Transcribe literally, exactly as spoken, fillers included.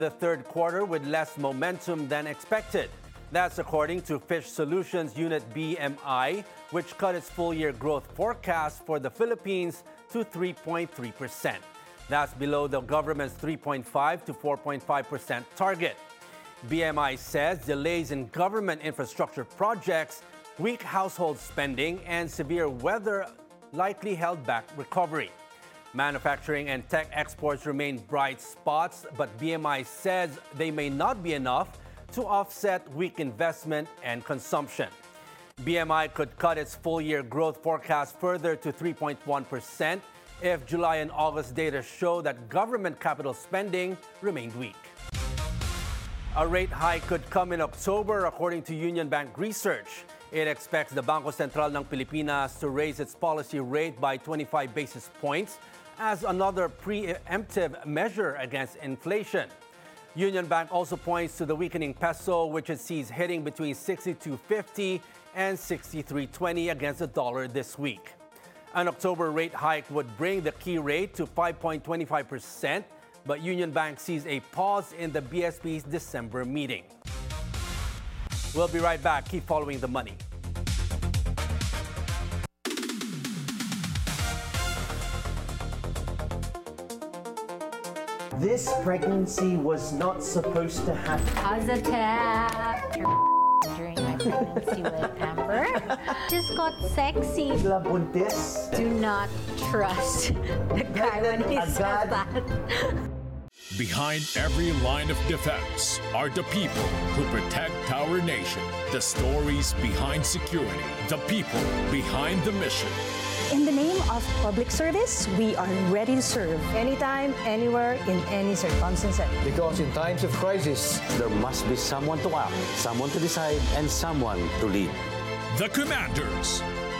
the third quarter with less momentum than expected. That's according to Fitch Solutions Unit B M I, which cut its full-year growth forecast for the Philippines to three point three percent. That's below the government's three point five to four point five percent target. B M I says delays in government infrastructure projects, weak household spending, and severe weather likely held back recovery. Manufacturing and tech exports remain bright spots, but B M I says they may not be enough to offset weak investment and consumption. B M I could cut its full-year growth forecast further to three point one percent if July and August data show that government capital spending remained weak. A rate hike could come in October, according to Union Bank research. It expects the Bangko Sentral ng Pilipinas to raise its policy rate by twenty-five basis points as another preemptive measure against inflation. Union Bank also points to the weakening peso, which it sees hitting between sixty-two fifty and sixty-three twenty against the dollar this week. An October rate hike would bring the key rate to five point two five percent, but Union Bank sees a pause in the B S P's December meeting. We'll be right back. Keep following the money. This pregnancy was not supposed to happen. Positive. During my pregnancy with Amber. Just got sexy. La buntis. Do not trust the guy when he says Agad. that. Behind every line of defense are the people who protect our nation. The stories behind security. The people behind the mission. In the name of public service, we are ready to serve anytime, anywhere, in any circumstances. Because in times of crisis, there must be someone to act, someone to decide, and someone to lead. The Commanders,